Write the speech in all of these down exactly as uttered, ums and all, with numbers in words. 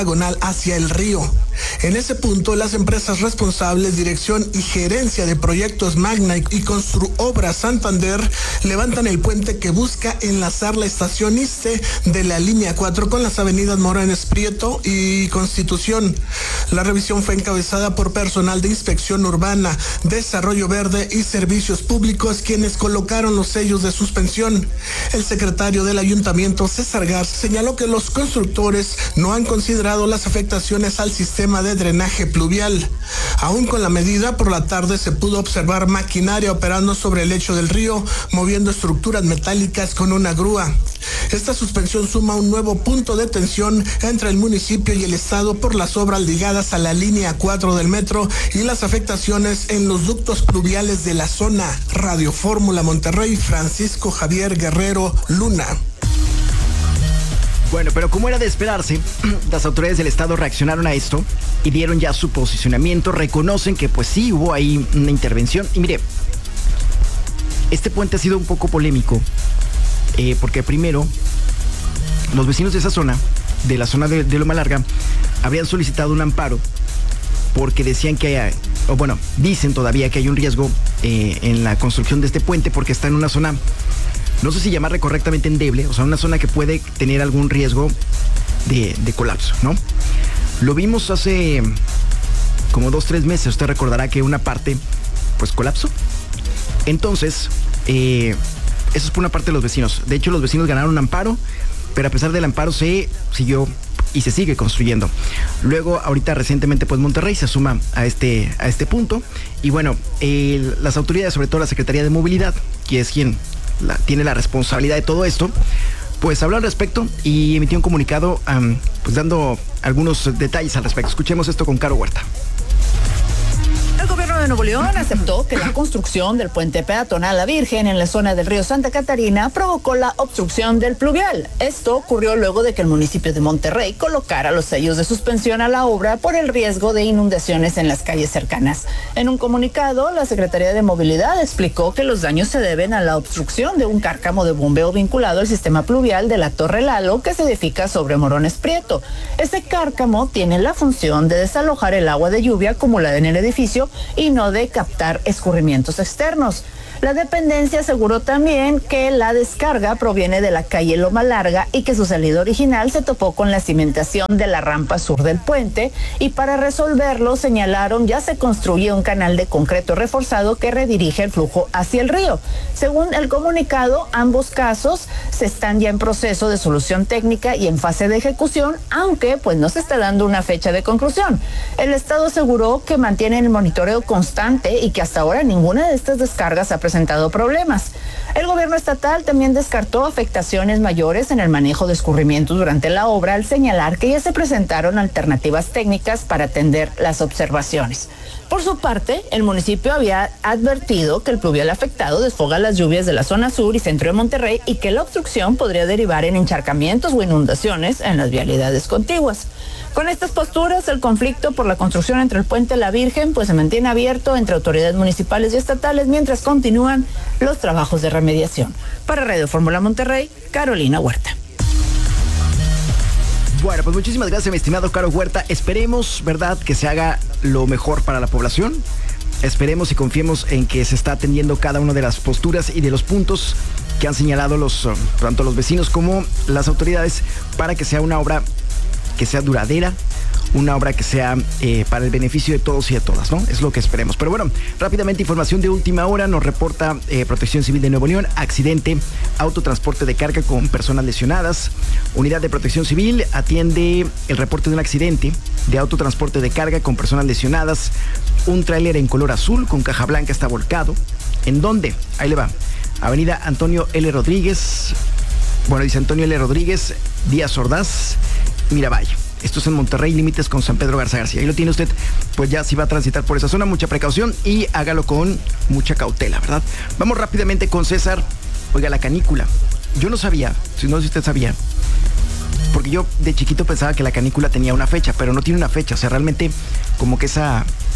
diagonal hacia el río. En ese punto, las empresas responsables, dirección y gerencia de proyectos Magna y Construobras Santander levantan el puente que busca enlazar la estación Iste de la línea cuatro con las avenidas Morones Prieto y Constitución. La revisión fue encabezada por personal de Inspección Urbana, Desarrollo Verde y Servicios Públicos, quienes colocaron los sellos de suspensión. El secretario del Ayuntamiento, César Garza, señaló que los constructores no han considerado las afectaciones al sistema de drenaje pluvial. Aún con la medida, por la tarde se pudo observar maquinaria operando sobre el lecho del río, moviendo estructuras metálicas con una grúa. Esta suspensión suma un nuevo punto de tensión entre el municipio y el estado por las obras ligadas a la línea cuatro del metro y las afectaciones en los ductos pluviales de la zona. Radio Fórmula Monterrey, Francisco Javier Guerrero Luna. Bueno, pero como era de esperarse, las autoridades del estado reaccionaron a esto y dieron ya su posicionamiento, reconocen que pues sí hubo ahí una intervención. Y mire, este puente ha sido un poco polémico, eh, porque primero, los vecinos de esa zona, de la zona de, de Loma Larga, habían solicitado un amparo porque decían que hay, o bueno, dicen todavía que hay un riesgo eh, en la construcción de este puente porque está en una zona, no sé si llamarle correctamente endeble, o sea, una zona que puede tener algún riesgo de, de colapso, ¿no? Lo vimos hace como dos, tres meses, usted recordará que una parte, pues, colapsó. Entonces, eh, eso es por una parte de los vecinos. De hecho, los vecinos ganaron un amparo, pero a pesar del amparo se siguió y se sigue construyendo. Luego, ahorita recientemente, pues Monterrey se suma a este, a este punto. Y bueno, eh, las autoridades, sobre todo la Secretaría de Movilidad, que es quien La, tiene la responsabilidad de todo esto, pues habló al respecto y emitió un comunicado um, pues dando algunos detalles al respecto. Escuchemos esto con Caro Huerta. El gobierno de Nuevo León aceptó que la construcción del puente peatonal La Virgen en la zona del río Santa Catarina provocó la obstrucción del pluvial. Esto ocurrió luego de que el municipio de Monterrey colocara los sellos de suspensión a la obra por el riesgo de inundaciones en las calles cercanas. En un comunicado, la Secretaría de Movilidad explicó que los daños se deben a la obstrucción de un cárcamo de bombeo vinculado al sistema pluvial de la Torre Lalo que se edifica sobre Morones Prieto. Este cárcamo tiene la función de desalojar el agua de lluvia acumulada en el edificio y no de captar escurrimientos externos. La dependencia aseguró también que la descarga proviene de la calle Loma Larga y que su salida original se topó con la cimentación de la rampa sur del puente, y para resolverlo señalaron ya se construye un canal de concreto reforzado que redirige el flujo hacia el río. Según el comunicado, ambos casos se están ya en proceso de solución técnica y en fase de ejecución, aunque pues no se está dando una fecha de conclusión. El estado aseguró que mantienen el monitoreo constante y que hasta ahora ninguna de estas descargas ha presentado problemas. El gobierno estatal también descartó afectaciones mayores en el manejo de escurrimientos durante la obra al señalar que ya se presentaron alternativas técnicas para atender las observaciones. Por su parte, el municipio había advertido que el pluvial afectado desfoga las lluvias de la zona sur y centro de Monterrey y que la obstrucción podría derivar en encharcamientos o inundaciones en las vialidades contiguas. Con estas posturas, el conflicto por la construcción entre el puente La Virgen pues se mantiene abierto entre autoridades municipales y estatales mientras continúan los trabajos de remediación. Para Radio Fórmula Monterrey, Carolina Huerta. Bueno, pues muchísimas gracias, mi estimado Caro Huerta. Esperemos, ¿verdad?, que se haga lo mejor para la población. Esperemos y confiemos en que se está atendiendo cada una de las posturas y de los puntos que han señalado los, tanto los vecinos como las autoridades, para que sea una obra que sea duradera, una obra que sea eh, para el beneficio de todos y de todas, ¿no? Es lo que esperemos. Pero bueno, rápidamente, información de última hora, nos reporta eh, Protección Civil de Nuevo León, accidente, autotransporte de carga con personas lesionadas. Unidad de Protección Civil atiende el reporte de un accidente de autotransporte de carga con personas lesionadas. Un tráiler en color azul con caja blanca está volcado. ¿En dónde? Ahí le va. Avenida Antonio L. Rodríguez, bueno, dice Antonio L. Rodríguez, Díaz Ordaz, Miravalle. Esto es en Monterrey, límites con San Pedro Garza García. Ahí lo tiene usted, pues ya si va a transitar por esa zona, mucha precaución y hágalo con mucha cautela, ¿verdad? Vamos rápidamente con César. Oiga, la canícula. Yo no sabía, si no sé si usted sabía, porque yo de chiquito pensaba que la canícula tenía una fecha, pero no tiene una fecha. O sea, realmente como que esa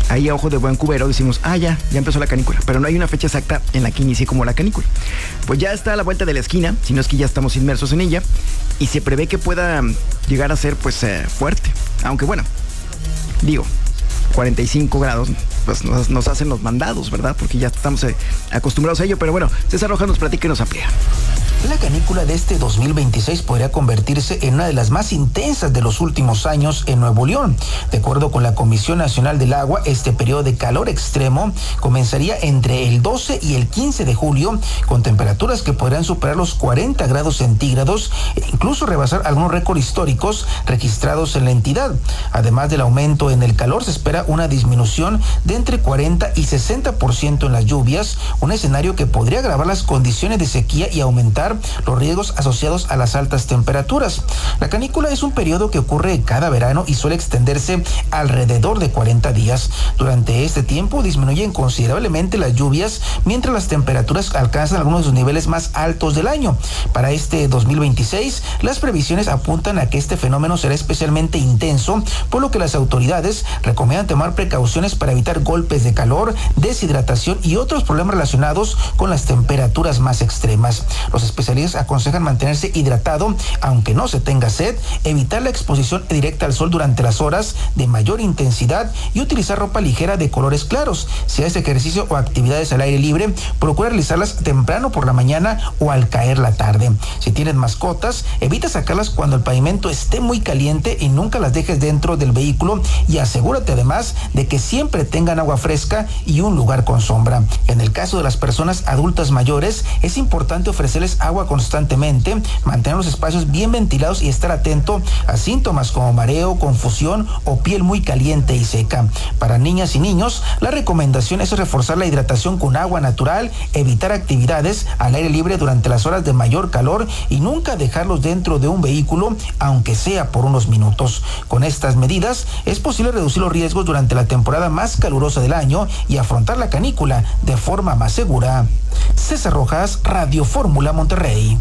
ahí a ojo de buen cubero decimos, ah, ya, ya empezó la canícula, pero no hay una fecha exacta en la que inicie como la canícula. Pues ya está a la vuelta de la esquina, si no es que ya estamos inmersos en ella, y se prevé que pueda llegar a ser pues eh, fuerte, aunque bueno, digo, cuarenta y cinco grados, pues nos, nos hacen los mandados, ¿verdad? Porque ya estamos eh, acostumbrados a ello, pero bueno, César Rojas nos platica y nos amplía. La canícula de este dos mil veintiséis podría convertirse en una de las más intensas de los últimos años en Nuevo León. De acuerdo con la Comisión Nacional del Agua, este periodo de calor extremo comenzaría entre el doce y el quince de julio, con temperaturas que podrían superar los cuarenta grados centígrados e incluso rebasar algunos récords históricos registrados en la entidad. Además del aumento en el calor, se espera una disminución de entre cuarenta y sesenta por ciento en las lluvias, un escenario que podría agravar las condiciones de sequía y aumentar los riesgos asociados a las altas temperaturas. La canícula es un periodo que ocurre cada verano y suele extenderse alrededor de cuarenta días. Durante este tiempo disminuyen considerablemente las lluvias, mientras las temperaturas alcanzan algunos de sus niveles más altos del año. Para este dos mil veintiséis, las previsiones apuntan a que este fenómeno será especialmente intenso, por lo que las autoridades recomiendan tomar precauciones para evitar golpes de calor, deshidratación y otros problemas relacionados con las temperaturas más extremas. Los especialistas aconsejan mantenerse hidratado, aunque no se tenga sed, evitar la exposición directa al sol durante las horas de mayor intensidad y utilizar ropa ligera de colores claros. Si haces ejercicio o actividades al aire libre, procura realizarlas temprano por la mañana o al caer la tarde. Si tienes mascotas, evita sacarlas cuando el pavimento esté muy caliente y nunca las dejes dentro del vehículo, y asegúrate además de que siempre tengan agua fresca y un lugar con sombra. En el caso de las personas adultas mayores, es importante ofrecerles agua constantemente, mantener los espacios bien ventilados y estar atento a síntomas como mareo, confusión o piel muy caliente y seca. Para niñas y niños, la recomendación es reforzar la hidratación con agua natural, evitar actividades al aire libre durante las horas de mayor calor y nunca dejarlos dentro de un vehículo, aunque sea por unos minutos. Con estas medidas es posible reducir los riesgos durante la temporada más calurosa del año y afrontar la canícula de forma más segura. César Rojas, Radio Fórmula Monterrey.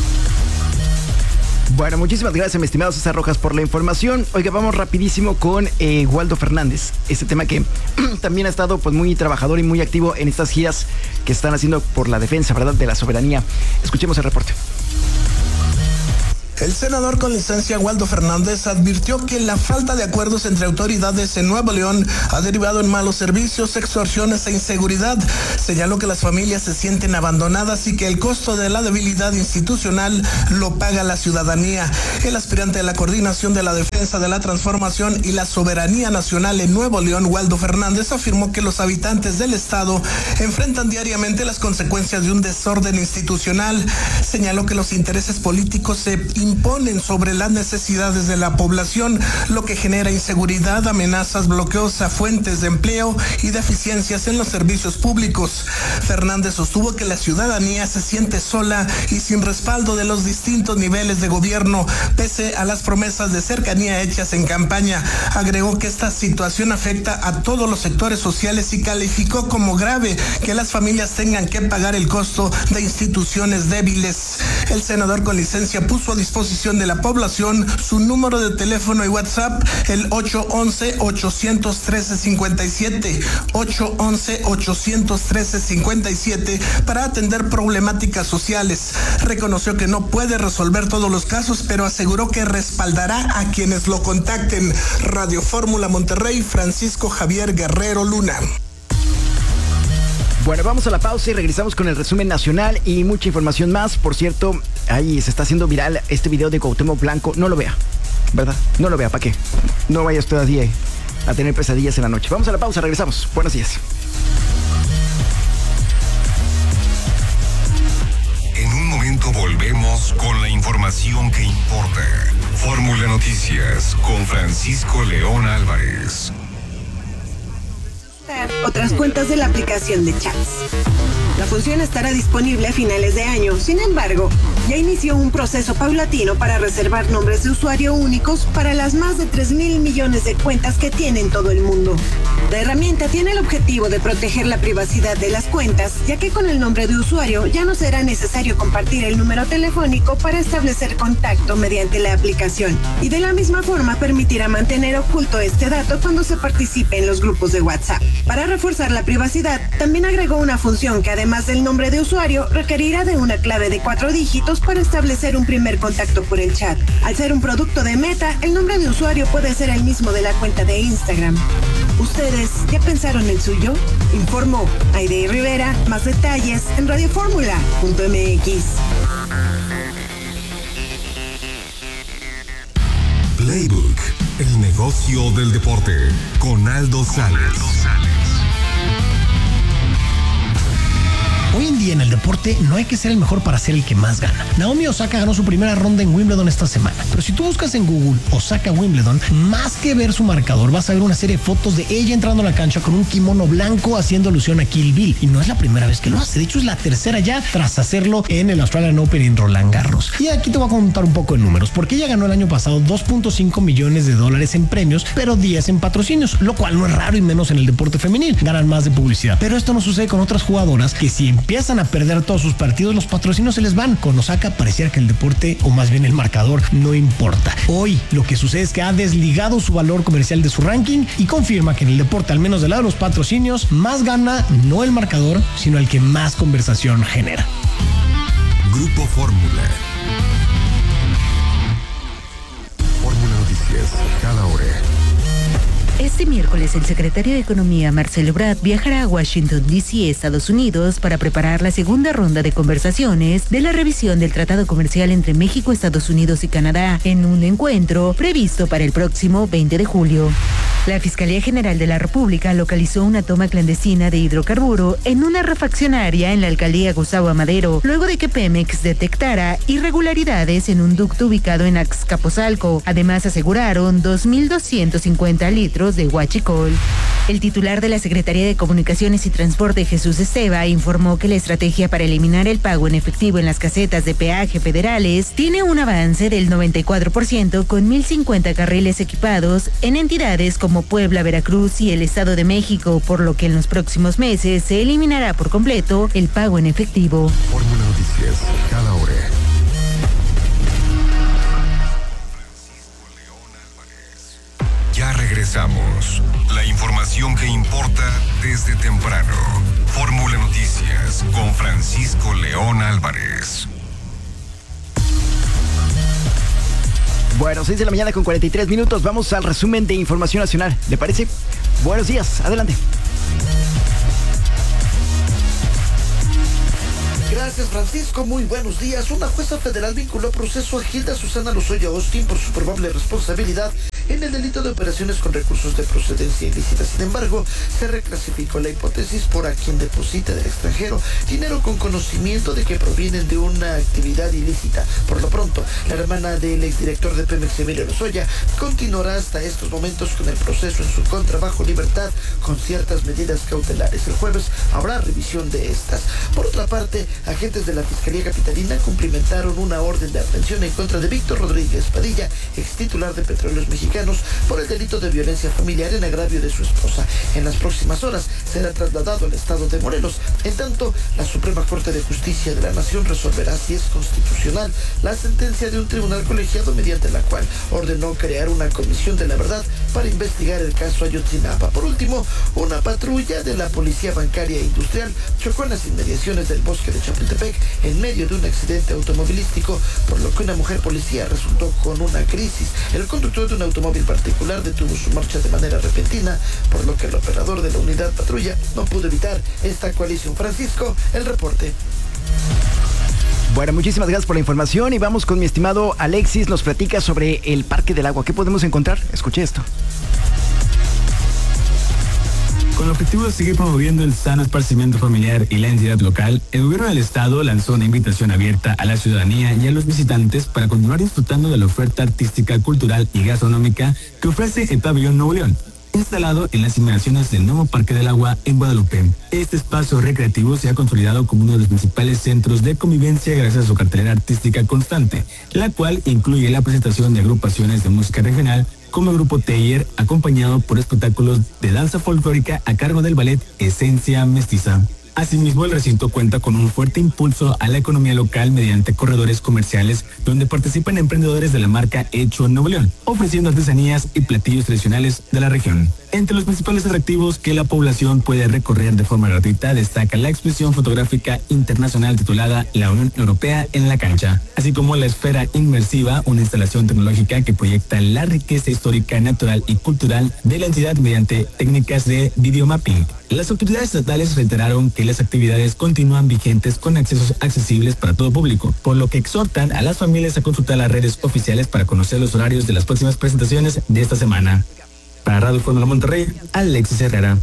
Bueno, muchísimas gracias, mi estimado César Rojas, por la información. Oiga, vamos rapidísimo con eh, Waldo Fernández. Este tema que también ha estado pues muy trabajador y muy activo en estas giras que están haciendo por la defensa, ¿verdad?, de la soberanía. Escuchemos el reporte. El senador con licencia Waldo Fernández advirtió que la falta de acuerdos entre autoridades en Nuevo León ha derivado en malos servicios, extorsiones e inseguridad. Señaló que las familias se sienten abandonadas y que el costo de la debilidad institucional lo paga la ciudadanía. El aspirante de la Coordinación de la Defensa de la Transformación y la Soberanía Nacional en Nuevo León, Waldo Fernández, afirmó que los habitantes del estado enfrentan diariamente las consecuencias de un desorden institucional. Señaló que los intereses políticos se imponen sobre las necesidades de la población, lo que genera inseguridad, amenazas, bloqueos a fuentes de empleo y deficiencias en los servicios públicos. Fernández sostuvo que la ciudadanía se siente sola y sin respaldo de los distintos niveles de gobierno, pese a las promesas de cercanía hechas en campaña. Agregó que esta situación afecta a todos los sectores sociales y calificó como grave que las familias tengan que pagar el costo de instituciones débiles. El senador con licencia puso a disposición de la población su número de teléfono y WhatsApp, el ocho once, ochocientos trece, cincuenta y siete, ocho once, ochocientos trece, cincuenta y siete, para atender problemáticas sociales. Reconoció que no puede resolver todos los casos, pero aseguró que respaldará a quienes lo contacten. Radio Fórmula Monterrey, Francisco Javier Guerrero Luna. Bueno, vamos a la pausa y regresamos con el resumen nacional y mucha información más. Por cierto, ahí se está haciendo viral este video de Cuauhtémoc Blanco. No lo vea, ¿verdad? No lo vea, ¿para qué? No vaya usted así a tener pesadillas en la noche. Vamos a la pausa, regresamos. Buenos días. En un momento volvemos con la información que importa. Fórmula Noticias con Francisco León Álvarez. otras cuentas de la aplicación de chats. La función estará disponible a finales de año. Sin embargo, ya inició un proceso paulatino para reservar nombres de usuario únicos para las más de tres mil millones de cuentas que tiene en todo el mundo. La herramienta tiene el objetivo de proteger la privacidad de las cuentas, ya que con el nombre de usuario ya no será necesario compartir el número telefónico para establecer contacto mediante la aplicación. Y de la misma forma permitirá mantener oculto este dato cuando se participe en los grupos de WhatsApp. Para reforzar la privacidad, también agregó una función que además del nombre de usuario, requerirá de una clave de cuatro dígitos para establecer un primer contacto por el chat. Al ser un producto de Meta, el nombre de usuario puede ser el mismo de la cuenta de Instagram. ¿Ustedes ya pensaron el suyo? Informó Aide Rivera. Más detalles en radio fórmula punto m x. Playbook, el negocio del deporte, con Aldo Sales. Hoy en día en el deporte no hay que ser el mejor para ser el que más gana. Naomi Osaka ganó su primera ronda en Wimbledon esta semana. Pero si tú buscas en Google Osaka Wimbledon, más que ver su marcador, vas a ver una serie de fotos de ella entrando a la cancha con un kimono blanco haciendo alusión a Kill Bill. Y no es la primera vez que lo hace. De hecho, es la tercera ya tras hacerlo en el Australian Open en Roland Garros. Y aquí te voy a contar un poco de números, porque ella ganó el año pasado dos punto cinco millones de dólares en premios, pero diez en patrocinios, lo cual no es raro y menos en el deporte femenil. Ganan más de publicidad. Pero esto no sucede con otras jugadoras que si empiezan a perder todos sus partidos, los patrocinios se les van. Con Osaka pareciera que el deporte, o más bien el marcador, no importa. Hoy lo que sucede es que ha desligado su valor comercial de su ranking y confirma que en el deporte, al menos del lado de los patrocinios, más gana no el marcador, sino el que más conversación genera. Grupo Fórmula. Fórmula Noticias, cada hora. Este miércoles, el secretario de Economía, Marcelo Ebrard, viajará a Washington, D C, Estados Unidos, para preparar la segunda ronda de conversaciones de la revisión del Tratado Comercial entre México, Estados Unidos y Canadá, en un encuentro previsto para el próximo veinte de julio. La Fiscalía General de la República localizó una toma clandestina de hidrocarburo en una refaccionaria en la alcaldía Gustavo Amadero, luego de que Pemex detectara irregularidades en un ducto ubicado en Azcapotzalco. Además, aseguraron dos mil doscientos cincuenta litros de huachicol. El titular de la Secretaría de Comunicaciones y Transporte, Jesús Esteva, informó que la estrategia para eliminar el pago en efectivo en las casetas de peaje federales tiene un avance del noventa y cuatro por ciento con mil cincuenta carriles equipados en entidades como Puebla, Veracruz y el Estado de México, por lo que en los próximos meses se eliminará por completo el pago en efectivo. Fórmula Noticias, cada hora. Ya regresamos. La información que importa desde temprano. Fórmula Noticias con Francisco León Álvarez. Bueno, seis de la mañana con cuarenta y tres minutos. Vamos al resumen de información nacional. ¿Le parece? Buenos días. Adelante. Gracias, Francisco. Muy buenos días. Una jueza federal vinculó a proceso a Hilda Susana Lozoya Austin por su probable responsabilidad en el delito de operaciones con recursos de procedencia ilícita. Sin embargo, se reclasificó la hipótesis por a quien deposita del extranjero dinero con conocimiento de que provienen de una actividad ilícita. Por lo pronto, la hermana del exdirector de Pemex, Emilio Lozoya, continuará hasta estos momentos con el proceso en su contra bajo libertad con ciertas medidas cautelares. El jueves habrá revisión de estas. Por otra parte, agentes de la Fiscalía Capitalina cumplimentaron una orden de aprehensión en contra de Víctor Rodríguez Padilla, extitular de Petróleos Mexicanos, por el delito de violencia familiar en agravio de su esposa. En las próximas horas será trasladado al estado de Morelos. En tanto, la Suprema Corte de Justicia de la Nación resolverá si es constitucional la sentencia de un tribunal colegiado mediante la cual ordenó crear una comisión de la verdad para investigar el caso Ayotzinapa. Por último, una patrulla de la Policía Bancaria e Industrial chocó en las inmediaciones del bosque de Chapultepec en medio de un accidente automovilístico, por lo que una mujer policía resultó con una crisis. El conductor de un automóvil particular detuvo su marcha de manera repentina, por lo que el operador de la unidad patrulla no pudo evitar esta colisión. Francisco, el reporte. Bueno, muchísimas gracias por la información y vamos con mi estimado Alexis. Nos platica sobre el Parque del Agua. ¿Qué podemos encontrar? Escuche esto. Con el objetivo de seguir promoviendo el sano esparcimiento familiar y la entidad local, el gobierno del estado lanzó una invitación abierta a la ciudadanía y a los visitantes para continuar disfrutando de la oferta artística, cultural y gastronómica que ofrece el Pabellón Nuevo León. instalado en las inmediaciones del nuevo Parque del Agua en Guadalupe. Este espacio recreativo se ha consolidado como uno de los principales centros de convivencia gracias a su cartelera artística constante, la cual incluye la presentación de agrupaciones de música regional como el grupo Teyer, acompañado por espectáculos de danza folclórica a cargo del ballet Esencia Mestiza. Asimismo, el recinto cuenta con un fuerte impulso a la economía local mediante corredores comerciales donde participan emprendedores de la marca Hecho en Nuevo León, ofreciendo artesanías y platillos tradicionales de la región. Entre los principales atractivos que la población puede recorrer de forma gratuita destaca la exposición fotográfica internacional titulada La Unión Europea en la cancha, así como la esfera inmersiva, una instalación tecnológica que proyecta la riqueza histórica, natural y cultural de la entidad mediante técnicas de videomapping. Las autoridades estatales reiteraron que las actividades continúan vigentes con accesos accesibles para todo público, por lo que exhortan a las familias a consultar las redes oficiales para conocer los horarios de las próximas presentaciones de esta semana. Para Radio Fórmula Monterrey, Alexis Herrera.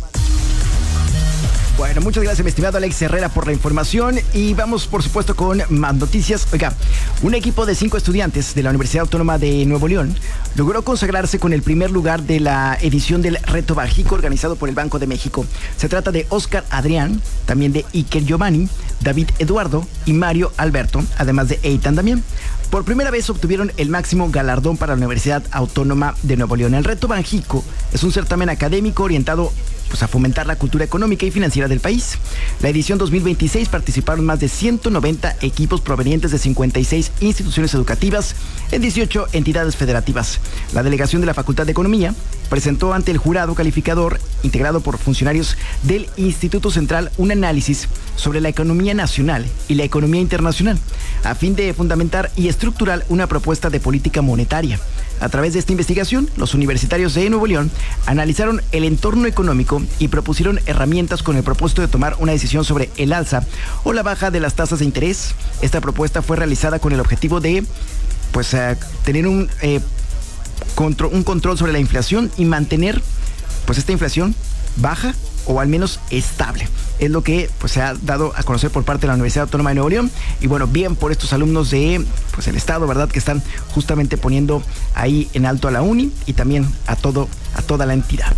Bueno, muchas gracias, mi estimado Alex Herrera, por la información. Y vamos, por supuesto, con más noticias. Oiga, un equipo de cinco estudiantes de la Universidad Autónoma de Nuevo León logró consagrarse con el primer lugar de la edición del Reto Bajico organizado por el Banco de México. Se trata de Oscar Adrián, también de Iker Giovanni, David Eduardo y Mario Alberto, además de Eitan Damián. Por primera vez obtuvieron el máximo galardón para la Universidad Autónoma de Nuevo León. El Reto Banjico es un certamen académico orientado pues, a fomentar la cultura económica y financiera del país. La edición dos mil veintiséis participaron más de ciento noventa equipos provenientes de cincuenta y seis instituciones educativas en dieciocho entidades federativas. La delegación de la Facultad de Economía presentó ante el jurado calificador, integrado por funcionarios del Instituto Central, un análisis sobre la economía nacional y la economía internacional, a fin de fundamentar y estructurar una propuesta de política monetaria. A través de esta investigación, los universitarios de Nuevo León analizaron el entorno económico y propusieron herramientas con el propósito de tomar una decisión sobre el alza o la baja de las tasas de interés. Esta propuesta fue realizada con el objetivo de pues, uh, tener un, eh, control, un control sobre la inflación y mantener pues, esta inflación baja o al menos estable. Es lo que pues, se ha dado a conocer por parte de la Universidad Autónoma de Nuevo León. Y bueno, bien por estos alumnos de pues, el Estado, ¿verdad? Que están justamente poniendo ahí en alto a la uni y también a, todo, a toda la entidad.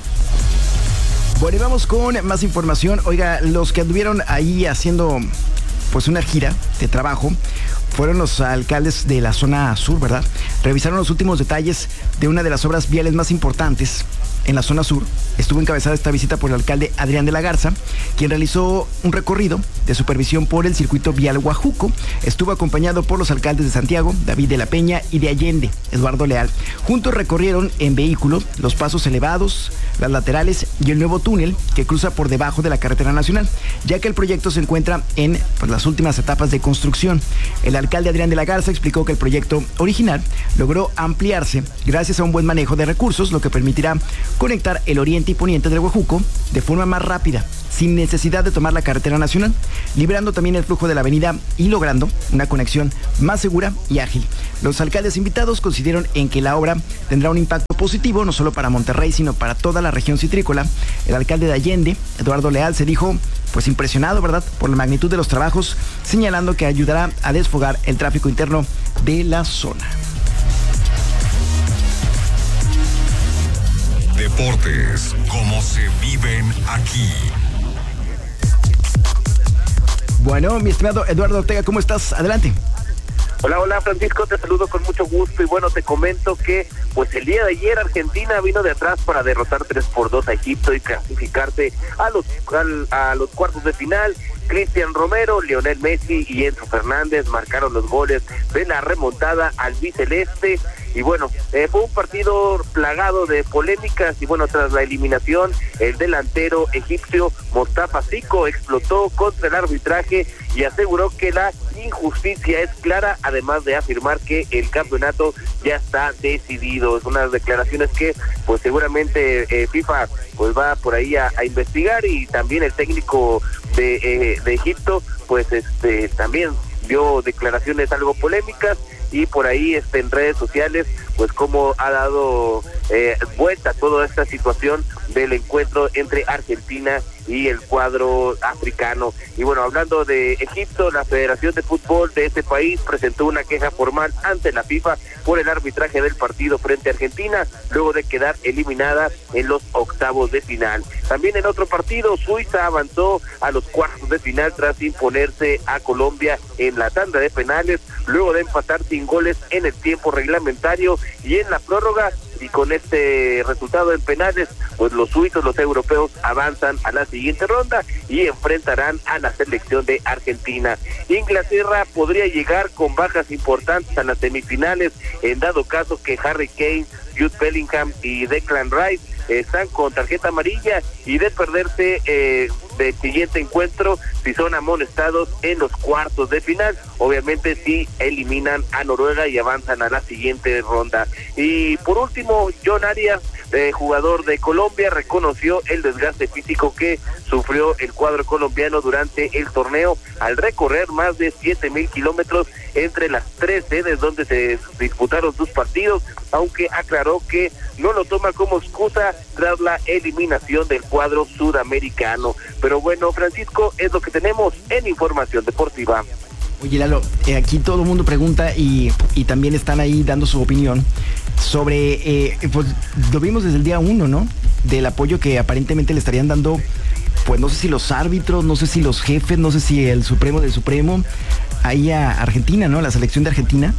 Bueno, y vamos con más información. Oiga, los que anduvieron ahí haciendo pues una gira de trabajo fueron los alcaldes de la zona sur, ¿verdad? Revisaron los últimos detalles de una de las obras viales más importantes en la zona sur. Estuvo encabezada esta visita por el alcalde Adrián de la Garza, quien realizó un recorrido de supervisión por el circuito vial Huajuco. Estuvo acompañado por los alcaldes de Santiago, David de la Peña, y de Allende, Eduardo Leal. Juntos recorrieron en vehículo los pasos elevados, las laterales y el nuevo túnel que cruza por debajo de la carretera nacional, ya que el proyecto se encuentra en pues, las últimas etapas de construcción. El alcalde Adrián de la Garza explicó que el proyecto original logró ampliarse gracias a un buen manejo de recursos, lo que permitirá conectar el oriente y poniente del Huajuco de forma más rápida, sin necesidad de tomar la carretera nacional, liberando también el flujo de la avenida y logrando una conexión más segura y ágil. Los alcaldes invitados coincidieron en que la obra tendrá un impacto positivo no solo para Monterrey, sino para toda la región citrícola. El alcalde de Allende, Eduardo Leal, se dijo pues impresionado, ¿verdad?, por la magnitud de los trabajos, señalando que ayudará a desfogar el tráfico interno de la zona. Deportes, como se viven aquí. Bueno, mi estimado Eduardo Ortega, ¿cómo estás? Adelante. Hola, hola Francisco, te saludo con mucho gusto y bueno, te comento que pues el día de ayer Argentina vino de atrás para derrotar tres por dos a Egipto y clasificarse a los, al, a los cuartos de final. Cristian Romero, Lionel Messi y Enzo Fernández marcaron los goles de la remontada albiceleste. Y bueno, eh, fue un partido plagado de polémicas y bueno, tras la eliminación, el delantero egipcio Mostafa Zico explotó contra el arbitraje y aseguró que la injusticia es clara, además de afirmar que el campeonato ya está decidido. Es unas declaraciones que pues seguramente eh, FIFA pues va por ahí a, a investigar, y también el técnico de, eh, de Egipto pues este también dio declaraciones algo polémicas, y por ahí este, en redes sociales pues cómo ha dado eh, vuelta toda esta situación del encuentro entre Argentina y el cuadro africano. Y bueno, hablando de Egipto, la Federación de Fútbol de ese país presentó una queja formal ante la FIFA por el arbitraje del partido frente a Argentina, luego de quedar eliminada en los octavos de final. También en otro partido, Suiza avanzó a los cuartos de final tras imponerse a Colombia en la tanda de penales, luego de empatar sin goles en el tiempo reglamentario y en la prórroga. Y con este resultado en penales, pues los suizos, los europeos avanzan a la siguiente ronda y enfrentarán a la selección de Argentina. Inglaterra podría llegar con bajas importantes a las semifinales, en dado caso que Harry Kane, Jude Bellingham y Declan Rice están con tarjeta amarilla, y de perderse eh, del siguiente encuentro si son amonestados en los cuartos de final. Obviamente sí eliminan a Noruega y avanzan a la siguiente ronda. Y por último, John Arias, eh, jugador de Colombia, reconoció el desgaste físico que sufrió el cuadro colombiano durante el torneo al recorrer más de siete mil kilómetros entre las tres sedes donde se disputaron sus partidos, aunque aclaró que no lo toma como excusa tras la eliminación del cuadro sudamericano. Pero bueno, Francisco, es lo que tenemos en Información Deportiva. Oye, Lalo, eh, aquí todo el mundo pregunta y, y también están ahí dando su opinión sobre, eh, pues lo vimos desde el día uno, ¿no? Del apoyo que aparentemente le estarían dando, pues no sé si los árbitros, no sé si los jefes, no sé si el Supremo del Supremo, ahí a Argentina, ¿no? La selección de Argentina.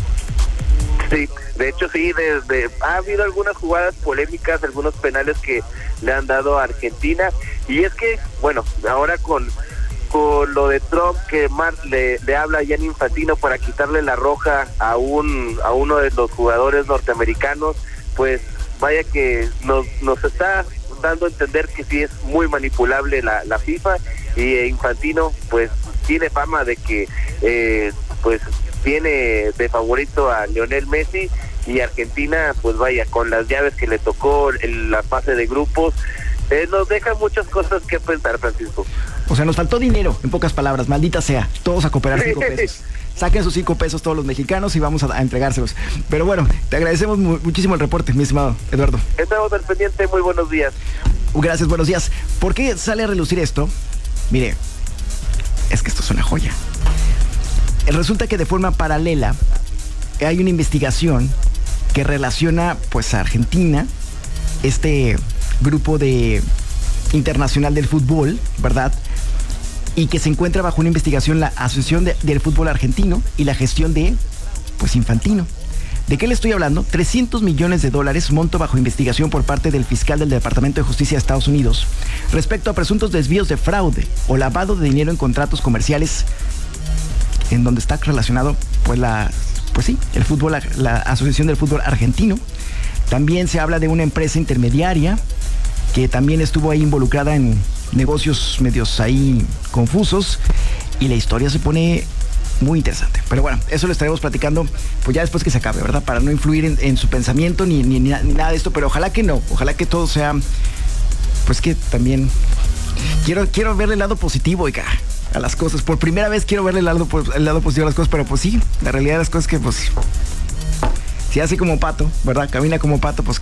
Sí, de hecho sí, desde ha habido algunas jugadas polémicas, algunos penales que le han dado a Argentina, y es que, bueno, ahora con con lo de Trump, que Mar le, le habla a Gianni Infantino para quitarle la roja a un a uno de los jugadores norteamericanos, pues vaya que nos nos está dando a entender que sí es muy manipulable la, la FIFA, y eh, Infantino pues tiene fama de que eh, pues tiene de favorito a Lionel Messi, y Argentina pues vaya, con las llaves que le tocó en la fase de grupos, eh, nos deja muchas cosas que pensar, Francisco. O sea, nos faltó dinero, en pocas palabras, maldita sea, todos a cooperar cinco pesos. Saquen sus cinco pesos todos los mexicanos y vamos a, a entregárselos. Pero bueno, te agradecemos mu- muchísimo el reporte, mi estimado Eduardo. Estamos al pendiente, muy buenos días. Gracias, buenos días. ¿Por qué sale a relucir esto? Mire, es que esto es una joya. Resulta que de forma paralela hay una investigación que relaciona pues a Argentina, este grupo de internacional del fútbol, ¿verdad? Y que se encuentra bajo una investigación la Asociación de, del Fútbol Argentino y la gestión de, pues, Infantino. ¿De qué le estoy hablando? trescientos millones de dólares monto bajo investigación por parte del fiscal del Departamento de Justicia de Estados Unidos respecto a presuntos desvíos de fraude o lavado de dinero en contratos comerciales en donde está relacionado, pues, la, pues sí, el fútbol, la, la Asociación del Fútbol Argentino. También se habla de una empresa intermediaria que también estuvo ahí involucrada en negocios medios ahí confusos, y la historia se pone muy interesante. Pero bueno, eso lo estaremos platicando pues ya después que se acabe, ¿verdad? Para no influir en, en su pensamiento ni, ni, ni nada de esto, pero ojalá que no, ojalá que todo sea, pues que también quiero, quiero verle el lado positivo, oiga, a las cosas. Por primera vez quiero verle el lado, el lado positivo a las cosas, pero pues sí, la realidad de las cosas es que pues si hace como pato, ¿verdad? Camina como pato, pues